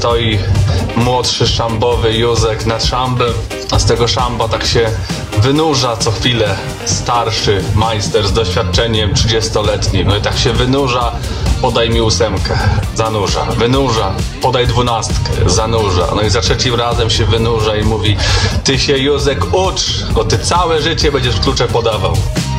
stoi młodszy szambowy Józek nad szambem, a z tego szamba tak się wynurza co chwilę starszy majster z doświadczeniem 30-letnim. No i tak się wynurza, podaj mi 8, zanurza, wynurza, podaj 12, zanurza. No i za trzecim razem się wynurza i mówi: ty się, Józek, ucz, bo ty całe życie będziesz klucze podawał.